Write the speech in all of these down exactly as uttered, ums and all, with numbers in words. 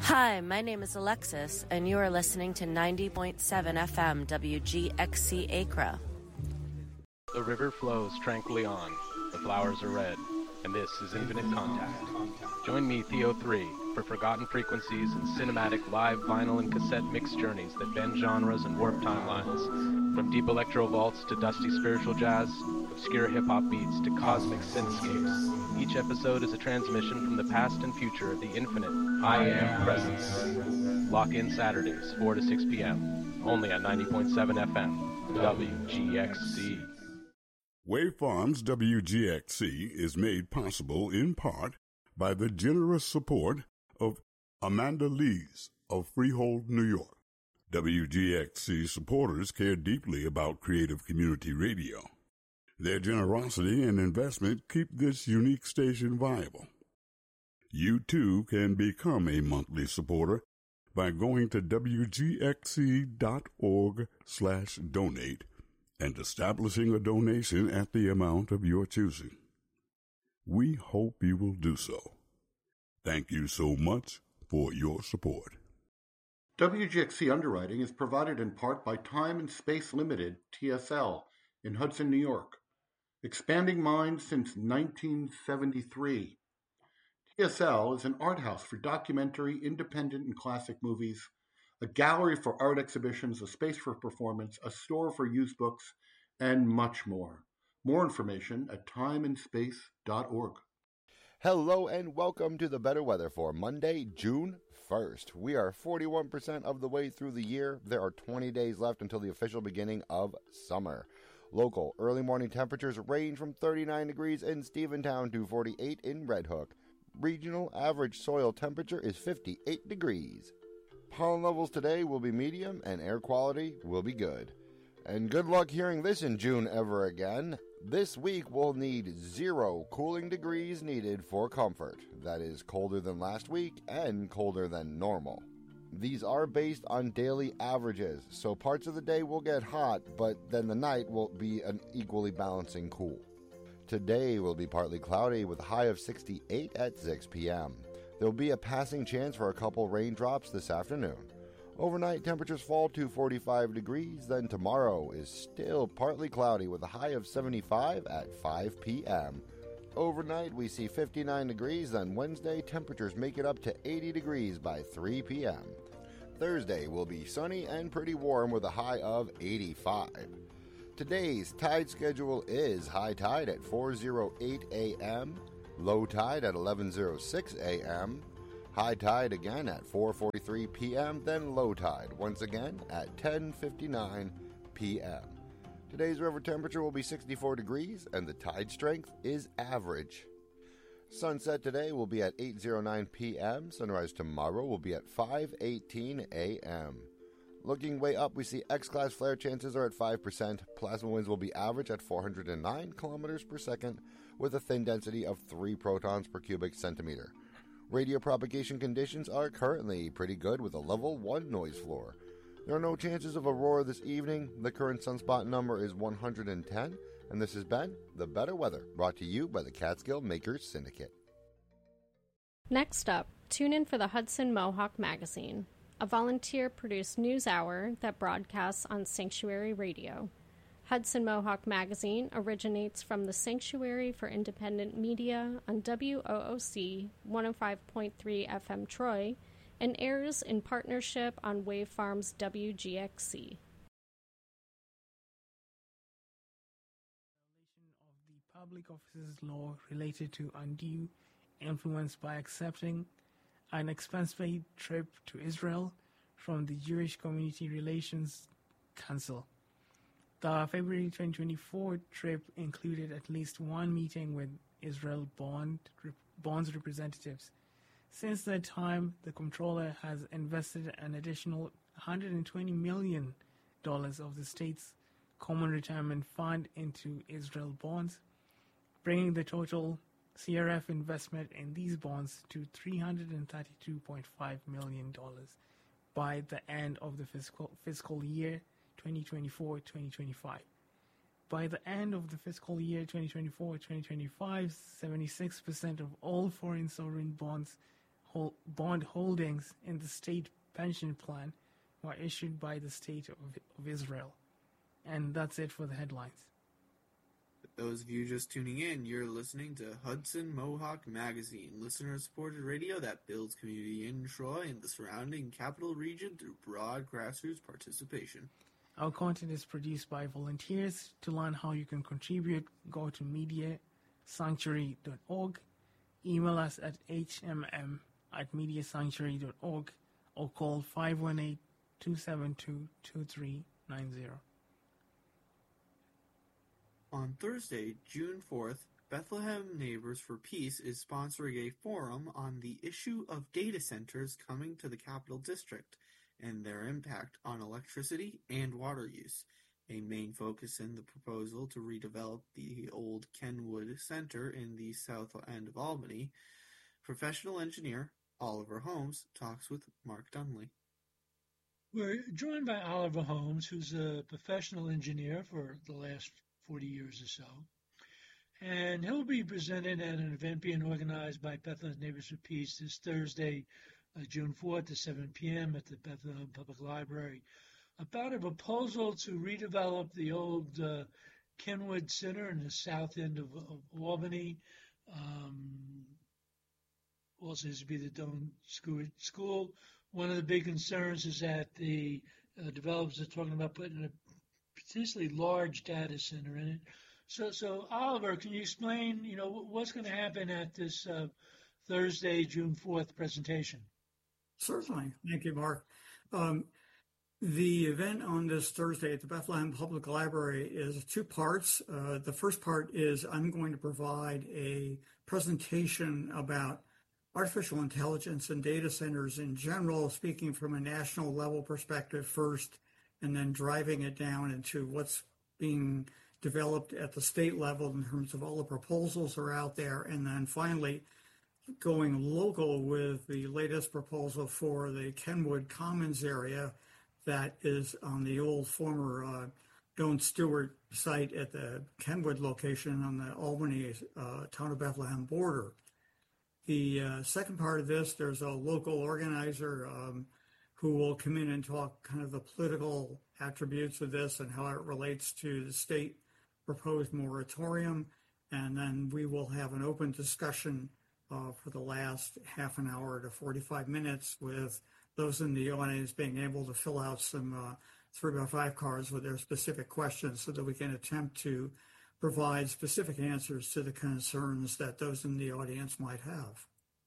Hi, my name is Alexis, and you are listening to ninety point seven F M W G X C Acra. The river flows tranquilly on, the flowers are red, and this is Infinite Contact. Join me, Theo three, for forgotten frequencies and cinematic live vinyl and cassette mix journeys that bend genres and warp timelines. From deep electro vaults to dusty spiritual jazz, obscure hip-hop beats to cosmic synthscapes, each episode is a transmission from the past and future of the infinite I Am Presence. Lock in Saturdays, four to six p.m., only at ninety point seven F M, W G X C. Wave Farms W G X C is made possible in part by the generous support of Amanda Lees of Freehold, New York. W G X C supporters care deeply about creative community radio. Their generosity and investment keep this unique station viable. You too can become a monthly supporter by going to W G X C dot org slash donate and establishing a donation at the amount of your choosing. We hope you will do so. Thank you so much for your support. W G X C underwriting is provided in part by Time and Space Limited, T S L, in Hudson, New York. Expanding minds since nineteen seventy-three. T S L is an art house for documentary, independent, and classic movies, a gallery for art exhibitions, a space for performance, a store for used books, and much more. More information at time and space dot org. Hello and welcome to the Better Weather for Monday, June first. We are forty-one percent of the way through the year. There are twenty days left until the official beginning of summer. Local early morning temperatures range from thirty-nine degrees in Stephentown to forty-eight in Red Hook. Regional average soil temperature is fifty-eight degrees. Pollen levels today will be medium and air quality will be good. And good luck hearing this in June ever again. This week we'll need zero cooling degrees needed for comfort. That is colder than last week and colder than normal. These are based on daily averages, so parts of the day will get hot, but then the night will be an equally balancing cool. Today will be partly cloudy with a high of sixty-eight at six p.m. There will be a passing chance for a couple raindrops this afternoon. Overnight temperatures fall to forty-five degrees, then tomorrow is still partly cloudy with a high of seventy-five at five p.m. Overnight we see fifty-nine degrees, then Wednesday temperatures make it up to eighty degrees by three p.m. Thursday will be sunny and pretty warm with a high of eighty-five. Today's tide schedule is high tide at four oh eight a.m., low tide at eleven oh six a.m., high tide again at four forty-three p.m., then low tide once again at ten fifty-nine p.m. Today's river temperature will be sixty-four degrees and the tide strength is average. Sunset today will be at eight oh nine p.m. Sunrise tomorrow will be at five eighteen a.m. Looking way up, we see X-class flare chances are at five percent. Plasma winds will be average at four hundred nine kilometers per second with a thin density of three protons per cubic centimeter. Radio propagation conditions are currently pretty good with a level one noise floor. There are no chances of aurora this evening. The current sunspot number is one hundred ten, and this has been The Better Weather, brought to you by the Catskill Makers Syndicate. Next up, tune in for the Hudson Mohawk Magazine, a volunteer-produced news hour that broadcasts on Sanctuary Radio. Hudson Mohawk Magazine originates from the Sanctuary for Independent Media on W O O C one oh five point three F M Troy and airs in partnership on Wave Farms W G X C. Of the Public Offices Law related to undue influence by accepting an expense-paid trip to Israel from the Jewish Community Relations Council. The February twenty twenty-four trip included at least one meeting with Israel bond, bonds representatives. Since that time, the comptroller has invested an additional one hundred twenty million dollars of the state's Common Retirement Fund into Israel bonds, bringing the total C R F investment in these bonds to three hundred thirty-two point five million dollars by the end of the fiscal fiscal year twenty twenty-four twenty twenty-five. By the end of the fiscal year twenty twenty-four twenty twenty-five, seventy-six percent of all foreign sovereign bonds hold, bond holdings in the state pension plan were issued by the State of, of Israel. And that's it for the headlines. For those of you just tuning in, you're listening to Hudson Mohawk Magazine, listener-supported radio that builds community in Troy and the surrounding capital region through broad grassroots participation. Our content is produced by volunteers. To learn how you can contribute, go to media sanctuary dot org, email us at h m m at media sanctuary dot org, or call five one eight, two seven two, two three nine zero. On Thursday, June fourth, Bethlehem Neighbors for Peace is sponsoring a forum on the issue of data centers coming to the Capital District and their impact on electricity and water use. A main focus in the proposal to redevelop the old Kenwood Center in the south end of Albany. Professional engineer Oliver Holmes talks with Mark Dunley. We're joined by Oliver Holmes, who's a professional engineer for the last forty years or so. And he'll be presenting at an event being organized by Bethlehem Neighbors for Peace this Thursday, uh, June fourth at seven p.m. at the Bethlehem Public Library about a proposal to redevelop the old uh, Kenwood Center in the south end of, of Albany. Um, also used to be the Doane School. One of the big concerns is that the uh, developers are talking about putting a potentially large data center in it. So, so Oliver, can you explain, you know, what's going to happen at this uh, Thursday, June fourth presentation? Certainly. Thank you, Mark. Um, the event on this Thursday at the Bethlehem Public Library is two parts. Uh, the first part is I'm going to provide a presentation about artificial intelligence and data centers in general, speaking from a national level perspective first, and then driving it down into what's being developed at the state level in terms of all the proposals that are out there, and then finally going local with the latest proposal for the Kenwood Commons area that is on the old former uh, Doane Stewart site at the Kenwood location on the Albany uh, town of Bethlehem border. The uh, second part of this, there's a local organizer um, who will come in and talk kind of the political attributes of this and how it relates to the state proposed moratorium. And then we will have an open discussion uh, for the last half an hour to forty-five minutes with those in the audience being able to fill out some uh, three by five cards with their specific questions so that we can attempt to provide specific answers to the concerns that those in the audience might have.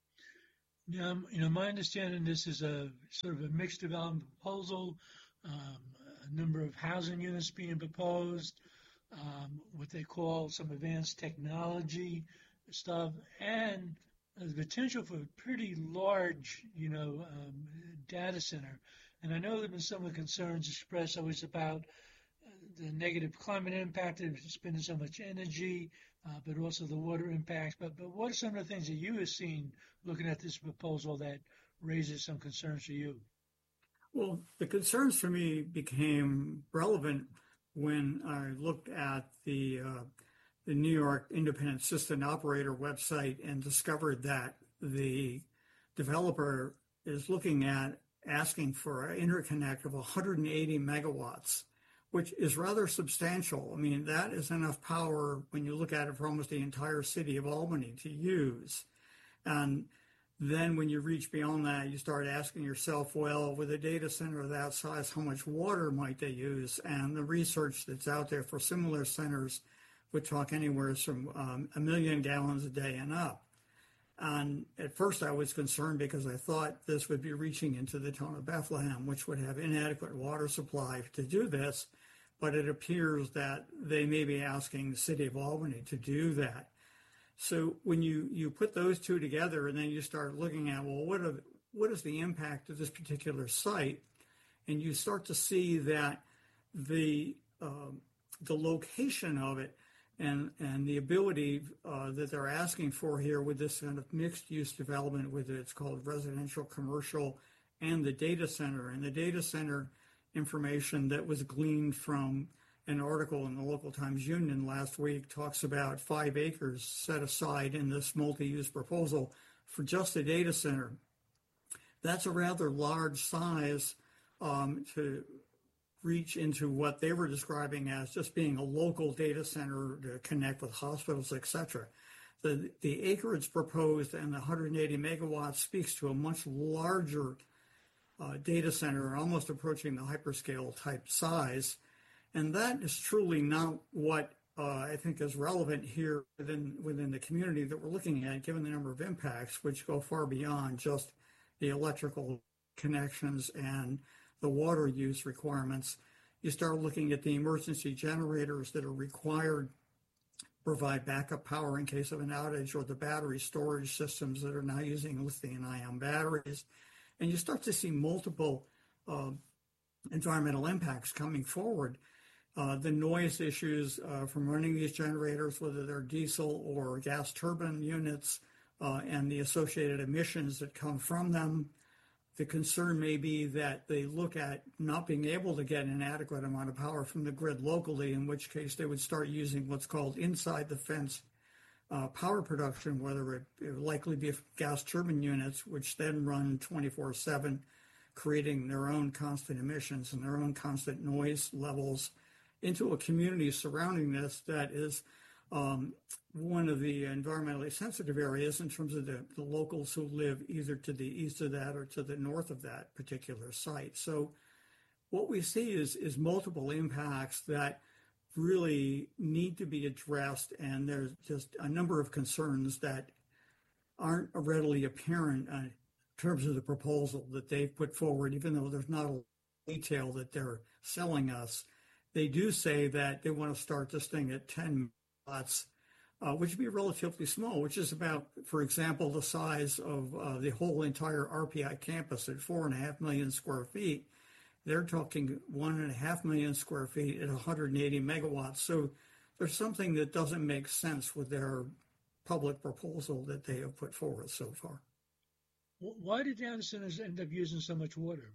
Now, you know, my understanding this is a sort of a mixed development proposal, um, a number of housing units being proposed, um, what they call some advanced technology stuff, and the potential for a pretty large, you know, um, data center. And I know there have been some of the concerns expressed always about uh, the negative climate impact of spending so much energy, uh, but also the water impacts. But, but what are some of the things that you have seen looking at this proposal that raises some concerns for you? Well, the concerns for me became relevant when I looked at the uh, the New York Independent System Operator website and discovered that the developer is looking at asking for an interconnect of one hundred eighty megawatts, which is rather substantial. I mean, that is enough power when you look at it for almost the entire city of Albany to use. And then when you reach beyond that, you start asking yourself, well, with a data center of that size, how much water might they use? And the research that's out there for similar centers would talk anywhere from um, a million gallons a day and up. And at first I was concerned because I thought this would be reaching into the town of Bethlehem, which would have inadequate water supply to do this. But it appears that they may be asking the city of Albany to do that. So when you, you put those two together and then you start looking at, well, what are, what is the impact of this particular site? And you start to see that the um, the location of it and, and the ability uh, that they're asking for here with this kind of mixed-use development, with it's called residential, commercial, and the data center. And the data center information that was gleaned from an article in the Local Times Union last week talks about five acres set aside in this multi-use proposal for just a data center. That's a rather large size um, to reach into what they were describing as just being a local data center to connect with hospitals, et cetera. The, the acreage proposed and the one hundred eighty megawatts speaks to a much larger uh, data center, almost approaching the hyperscale type size. And that is truly not what uh, I think is relevant here within, within the community that we're looking at, given the number of impacts, which go far beyond just the electrical connections and the water use requirements. You start looking at the emergency generators that are required to provide backup power in case of an outage, or the battery storage systems that are now using lithium-ion batteries. And you start to see multiple uh, environmental impacts coming forward. Uh, the noise issues uh, from running these generators, whether they're diesel or gas turbine units, uh, and the associated emissions that come from them. The concern may be that they look at not being able to get an adequate amount of power from the grid locally, in which case they would start using what's called inside the fence uh, power production, whether it, it would likely be gas turbine units, which then run twenty-four seven, creating their own constant emissions and their own constant noise levels into a community surrounding this that is um, one of the environmentally sensitive areas in terms of the, the locals who live either to the east of that or to the north of that particular site. So what we see is, is multiple impacts that really need to be addressed, and there's just a number of concerns that aren't readily apparent uh, in terms of the proposal that they've put forward, even though there's not a detail that they're selling us. They do say that they want to start this thing at ten megawatts, uh, which would be relatively small, which is about, for example, the size of uh, the whole entire R P I campus at four and a half million square feet. They're talking one and a half million square feet at one hundred eighty megawatts. So there's something that doesn't make sense with their public proposal that they have put forward so far. Why did data centers end up using so much water?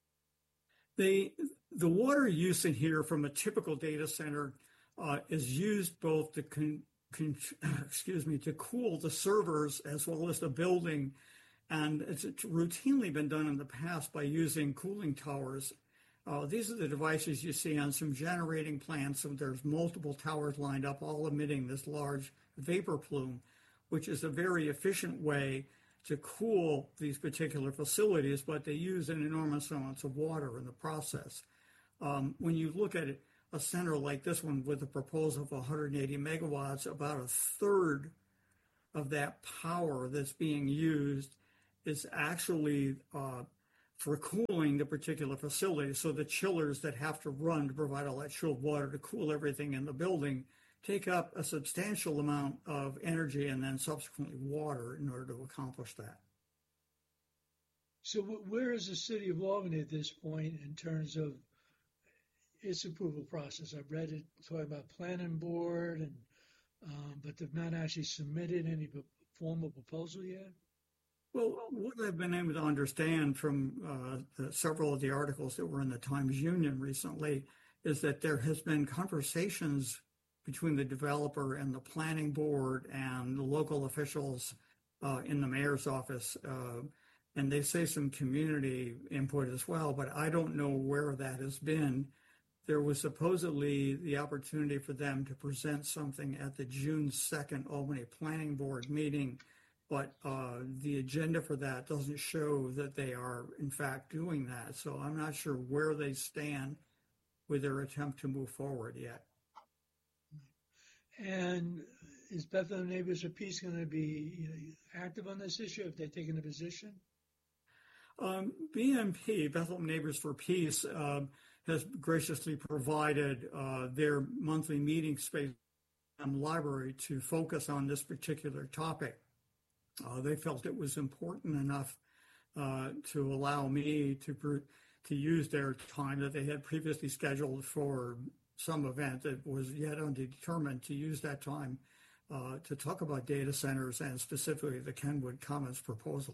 They, the water use in here from a typical data center uh, is used both to con, con, excuse me to cool the servers as well as the building, and it's routinely been done in the past by using cooling towers. Uh, these are the devices you see on some generating plants. So there's multiple towers lined up, all emitting this large vapor plume, which is a very efficient way to cool these particular facilities, but they use an enormous amounts of water in the process. Um, when you look at it, a center like this one with a proposal of one hundred eighty megawatts, about a third of that power that's being used is actually uh, for cooling the particular facility. So the chillers that have to run to provide all that chilled water to cool everything in the building take up a substantial amount of energy and then subsequently water in order to accomplish that. So where is the city of Albany at this point in terms of its approval process? I've read it talking about planning board, and um, but they've not actually submitted any formal proposal yet? Well, what I've been able to understand from uh, the, several of the articles that were in the Times Union recently is that there has been conversations between the developer and the planning board and the local officials uh, in the mayor's office. Uh, and they say some community input as well, but I don't know where that has been. There was supposedly the opportunity for them to present something at the June second Albany Planning Board meeting, but uh, the agenda for that doesn't show that they are in fact doing that. So I'm not sure where they stand with their attempt to move forward yet. And is Bethlehem Neighbors for Peace going to be you know, active on this issue? Have they taken a position? Um, B N P, Bethlehem Neighbors for Peace, uh, has graciously provided uh, their monthly meeting space in the library to focus on this particular topic. Uh, they felt it was important enough uh, to allow me to to use their time that they had previously scheduled for some event that was yet undetermined, to use that time uh, to talk about data centers and specifically the Kenwood Commons proposal.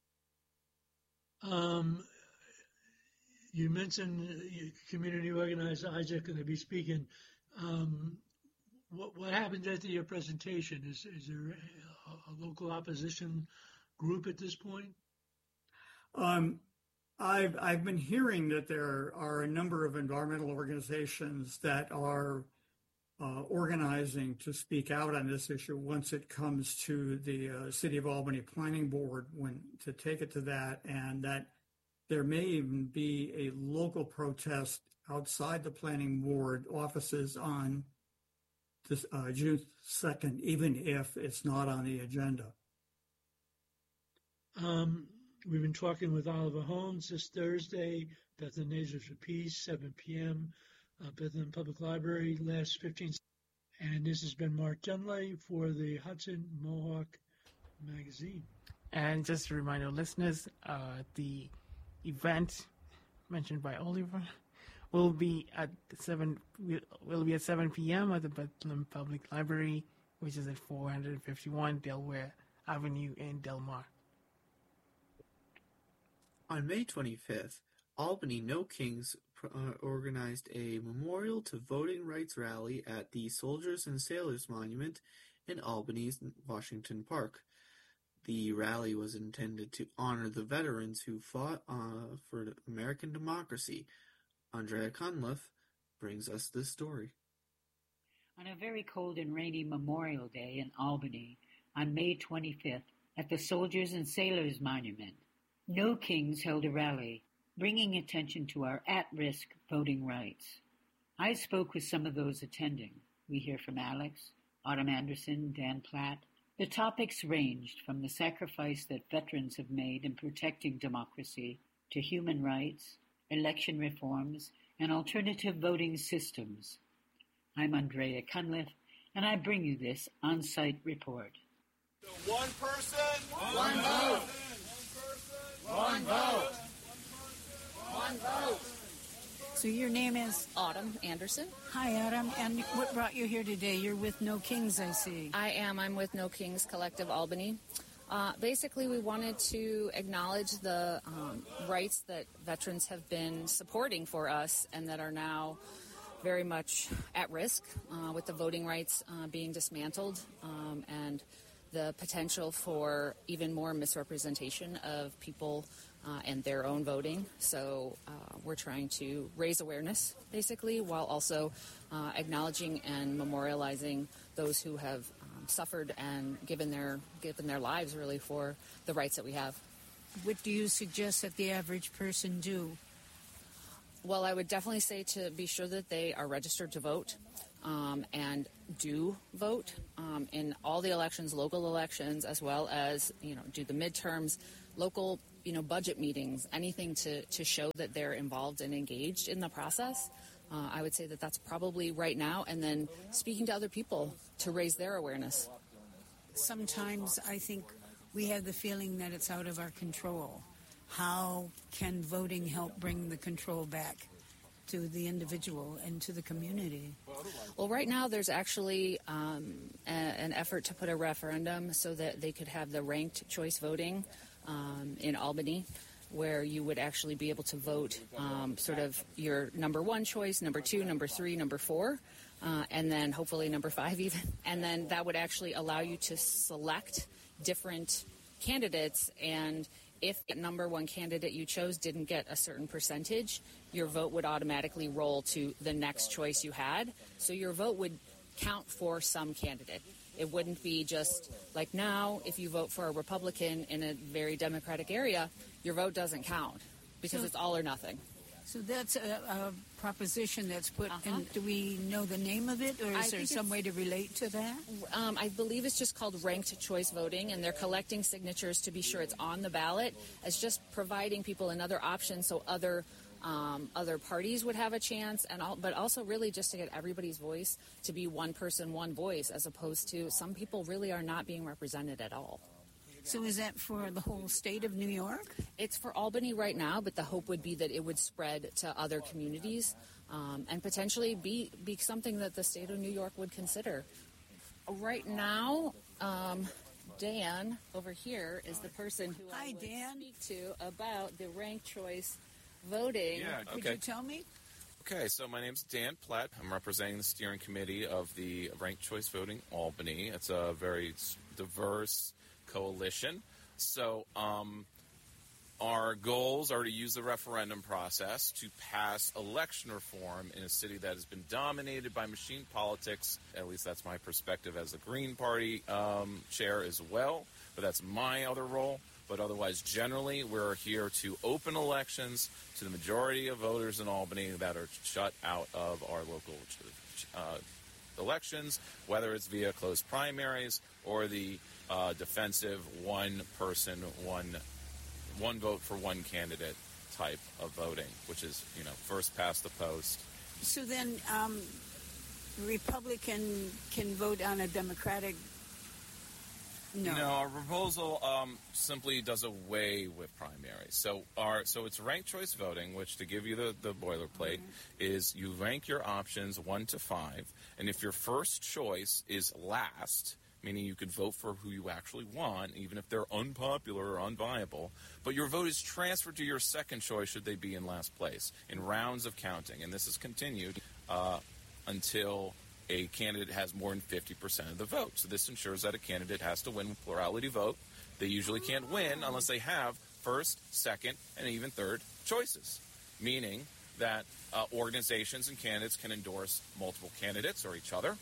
Um, you mentioned community organizer Isaac going to be speaking. Um, what, what happened after your presentation? Is, is there a, a local opposition group at this point? Um, I've I've been hearing that there are a number of environmental organizations that are uh, organizing to speak out on this issue once it comes to the uh, City of Albany Planning Board, when to take it to that, and that there may even be a local protest outside the Planning Board offices on this uh, June second, even if it's not on the agenda. Um, we've been talking with Oliver Holmes this Thursday, Bethlehem Neighbors for Peace, seven p.m., uh, Bethlehem Public Library, last fifteen. And this has been Mark Dunley for the Hudson Mohawk Magazine. And just to remind our listeners, uh, the event mentioned by Oliver will be at seven. Will be at seven p.m. at the Bethlehem Public Library, which is at four fifty-one Delaware Avenue in Del Mar. On May twenty-fifth, Albany No Kings uh, organized a Memorial to Voting Rights rally at the Soldiers and Sailors Monument in Albany's Washington Park. The rally was intended to honor the veterans who fought uh, for American democracy. Andrea Cunliffe brings us this story. On a very cold and rainy Memorial Day in Albany, on May twenty-fifth, at the Soldiers and Sailors Monument, No Kings held a rally, bringing attention to our at-risk voting rights. I spoke with some of those attending. We hear from Alex, Autumn Anderson, Dan Platt. The topics ranged from the sacrifice that veterans have made in protecting democracy to human rights, election reforms, and alternative voting systems. I'm Andrea Cunliffe, and I bring you this on-site report. One person, one, one vote. One vote. One vote. So your name is? Autumn Anderson. Hi, Autumn. And what brought you here today? You're with No Kings, I see. I am. I'm with No Kings Collective Albany. Uh, basically, we wanted to acknowledge the um, rights that veterans have been supporting for us and that are now very much at risk uh, with the voting rights uh, being dismantled um, and the potential for even more misrepresentation of people uh, and their own voting. So uh, we're trying to raise awareness, basically, while also uh, acknowledging and memorializing those who have um, suffered and given their given their lives, really, for the rights that we have. What do you suggest that the average person do? Well, I would definitely say to be sure that they are registered to vote. Um, and do vote um, in all the elections, local elections, as well as, you know, do the midterms, local, you know, budget meetings, anything to, to show that they're involved and engaged in the process. Uh, I would say that that's probably right now, and then speaking to other people to raise their awareness. Sometimes I think we have the feeling that it's out of our control. How can voting help bring the control back to the individual and to the community? Well, right now there's actually um, a, an effort to put a referendum so that they could have the ranked choice voting um, in Albany, where you would actually be able to vote um, sort of your number one choice, number two, number three, number four, uh, and then hopefully number five even. And then that would actually allow you to select different candidates, and if the number one candidate you chose didn't get a certain percentage, your vote would automatically roll to the next choice you had. So your vote would count for some candidate. It wouldn't be just like now, if you vote for a Republican in a very Democratic area, your vote doesn't count because so, it's all or nothing. So that's a, a proposition that's put uh-huh. in. Do we know the name of it, or is I there some way to relate to that? Um, I believe it's just called ranked choice voting, and they're collecting signatures to be sure it's on the ballot as just providing people another option so other um, other parties would have a chance, and all, but also really just to get everybody's voice to be one person, one voice, as opposed to some people really are not being represented at all. So is that for the whole state of New York? It's for Albany right now, but the hope would be that it would spread to other communities um, and potentially be, be something that the state of New York would consider. Right now, um, Dan over here is the person who Hi, I would Dan. speak to about the ranked choice voting. Yeah, okay. Could you tell me? Okay, so my name's Dan Platt. I'm representing the steering committee of the Ranked Choice Voting Albany. It's a very diverse coalition. So um, Our goals are to use the referendum process to pass election reform in a city that has been dominated by machine politics. At least that's my perspective as the Green Party um, chair as well, but that's my other role. But otherwise, generally, we're here to open elections to the majority of voters in Albany that are shut out of our local uh, elections, whether it's via closed primaries or the uh, defensive one-person, one one vote for one candidate type of voting, which is, you know, first past the post. So then um, Republican can vote on a Democratic? No. No, our proposal um, simply does away with primaries. So our so it's ranked choice voting, which, to give you the, the boilerplate, mm-hmm. is you rank your options one to five, and if your first choice is last, meaning you could vote for who you actually want, even if they're unpopular or unviable, but your vote is transferred to your second choice should they be in last place in rounds of counting. And this is continued uh, until a candidate has more than fifty percent of the vote. So this ensures that a candidate has to win with plurality vote. They usually can't win unless they have first, second, and even third choices, meaning that uh, organizations and candidates can endorse multiple candidates or each other.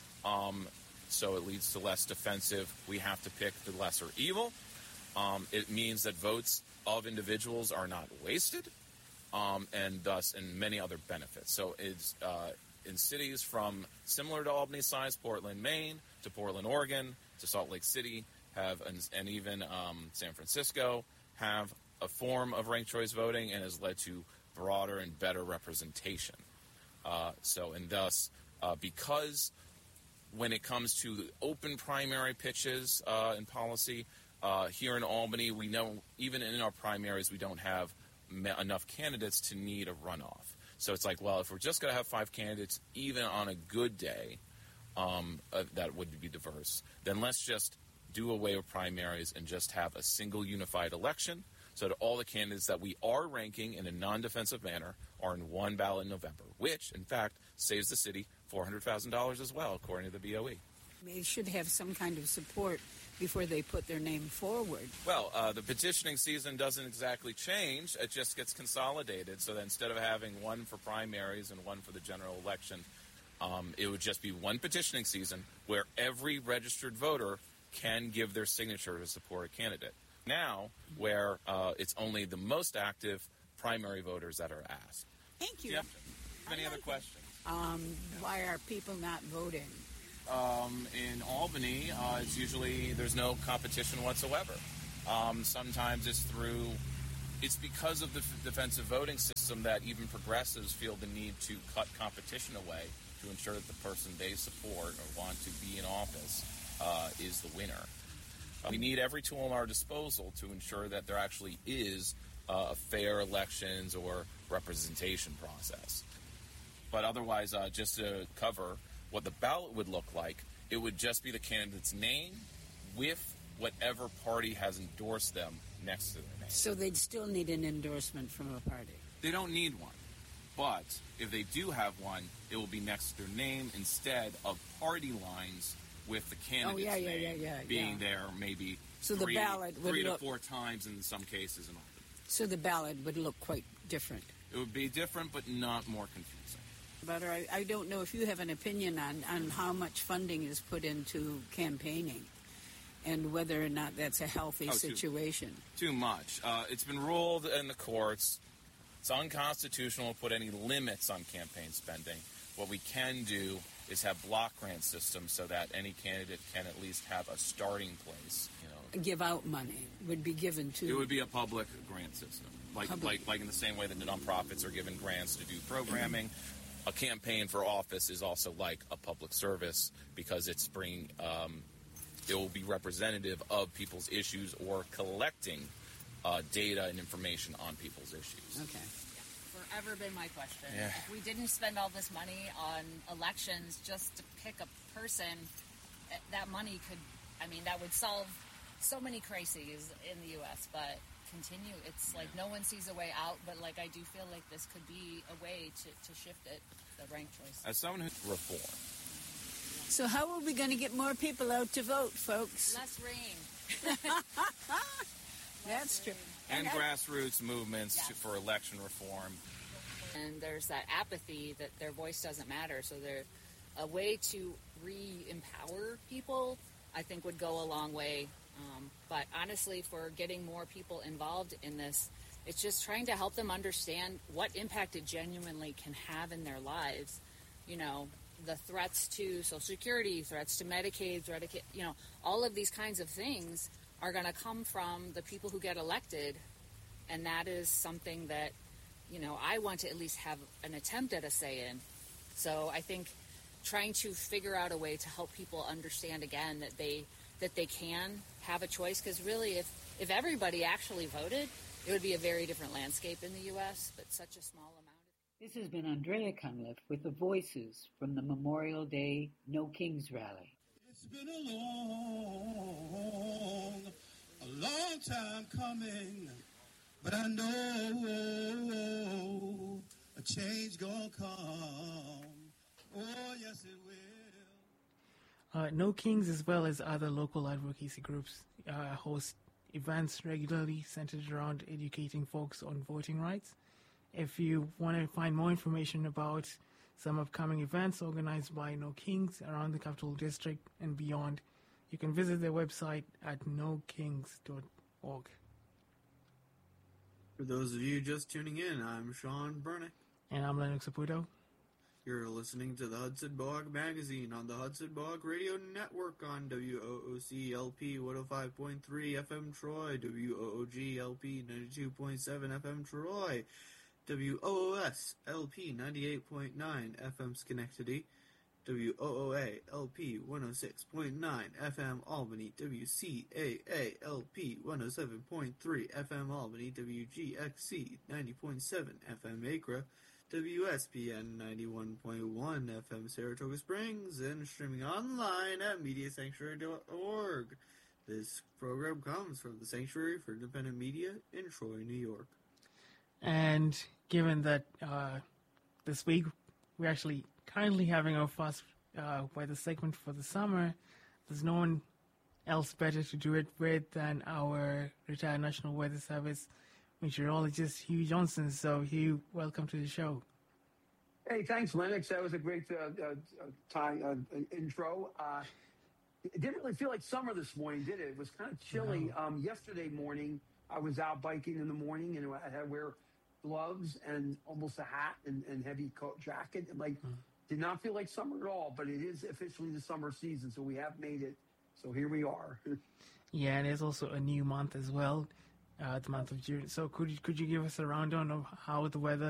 Um, So it leads to less defensive. We have to pick the lesser evil. Um, it means that votes of individuals are not wasted, um, and thus, and many other benefits. So it's uh, in cities from similar to Albany size, Portland, Maine, to Portland, Oregon, to Salt Lake City, have and, and even um, San Francisco have a form of ranked choice voting, and has led to broader and better representation. Uh, so, and thus, uh, because when it comes to open primary pitches uh, in policy, uh, here in Albany, we know even in our primaries, we don't have me- enough candidates to need a runoff. So it's like, well, if we're just going to have five candidates, even on a good day, um, uh, that would be diverse, then let's just do away with primaries and just have a single unified election so that all the candidates that we are ranking in a non-defensive manner are in one ballot in November, which, in fact, saves the city four hundred thousand dollars as well, according to the B O E. They should have some kind of support before they put their name forward. Well, uh, the petitioning season doesn't exactly change. It just gets consolidated. So that instead of having one for primaries and one for the general election, um, it would just be one petitioning season where every registered voter can give their signature to support a candidate. Now, where uh, it's only the most active primary voters that are asked. Thank you. Yeah. Any I other like questions? Um, why are people not voting? Um, in Albany, uh, it's usually there's no competition whatsoever. Um, sometimes it's through, it's because of the f- defensive voting system that even progressives feel the need to cut competition away to ensure that the person they support or want to be in office uh, is the winner. Uh, we need every tool at our disposal to ensure that there actually is uh, a fair elections or representation process. But otherwise, uh, just to cover what the ballot would look like, it would just be the candidate's name with whatever party has endorsed them next to their name. So they'd still need an endorsement from a party? They don't need one. But if they do have one, it will be next to their name instead of party lines with the candidate's oh, yeah, yeah, name yeah, yeah, being yeah. there maybe so three, the ballot would three look, to four times in some cases. And all. So the ballot would look quite different. It would be different, but not more confusing. But I, I don't know if you have an opinion on, on how much funding is put into campaigning and whether or not that's a healthy oh, situation. Too, too much. Uh, it's been ruled in the courts. It's unconstitutional to put any limits on campaign spending. What we can do is have block grant systems so that any candidate can at least have a starting place. You know, give out money would be given to. It would be a public grant system, like public. like like in the same way that the nonprofits are given grants to do programming. A campaign for office is also like a public service because it's bringing, um, it will be representative of people's issues or collecting uh, data and information on people's issues. Okay. Forever been my question. Yeah. If we didn't spend all this money on elections just to pick a person, that money could, I mean, that would solve so many crises in the U S, but continue. It's like no one sees a way out, but like I do feel like this could be a way to, to shift it, the ranked choice. As someone who's reform. So how are we going to get more people out to vote, folks? Less rain. That's true. and grassroots movements yes. to, for election reform. And there's that apathy that their voice doesn't matter. So they're a way to re-empower people, I think, would go a long way. Um, but honestly, for getting more people involved in this, it's just trying to help them understand what impact it genuinely can have in their lives. You know, the threats to Social Security, threats to Medicaid, threat to, you know, all of these kinds of things are going to come from the people who get elected. And that is something that, you know, I want to at least have an attempt at a say in. So I think trying to figure out a way to help people understand again that they that they can have a choice, because really if, if everybody actually voted, it would be a very different landscape in the U S, but such a small amount. This has been Andrea Cunliffe with the voices from the Memorial Day No Kings rally. It's been a long, a long time coming, but I know a change gonna come. Oh, yes, it will. Uh, No Kings, as well as other local advocacy groups, uh, host events regularly centered around educating folks on voting rights. If you want to find more information about some upcoming events organized by No Kings around the Capital District and beyond, you can visit their website at no kings dot org. For those of you just tuning in, I'm Sean Burnick. And I'm Lennox Saputo. You're listening to the Hudson Mohawk Magazine on the Hudson Mohawk Radio Network on W O O C L P one oh five point three F M Troy, W O O G L P ninety-two point seven F M Troy, W O O S L P ninety-eight point nine F M Schenectady, W O O A L P one oh six point nine F M Albany, W C A A L P one oh seven point three F M Albany, W G X C ninety point seven F M Acra, W S P N ninety-one point one F M Saratoga Springs, and streaming online at media sanctuary dot org. This program comes from the Sanctuary for Independent Media in Troy, New York. And given that uh, this week we're actually currently having our first uh, weather segment for the summer, there's no one else better to do it with than our retired National Weather Service meteorologist Hugh Johnson. So Hugh, welcome to the show. Hey, thanks, Lennox. That was a great uh, uh, time, uh, intro. Uh, it didn't really feel like summer this morning, did it? It was kind of chilly. No. Um, yesterday morning, I was out biking in the morning, and I had to wear gloves and almost a hat and, and heavy coat jacket. And like, mm. did not feel like summer at all, but it is officially the summer season, so we have made it. So here we are. Yeah, and there's also a new month as well, uh, the month of June. So could you, could you give us a rundown of how the weather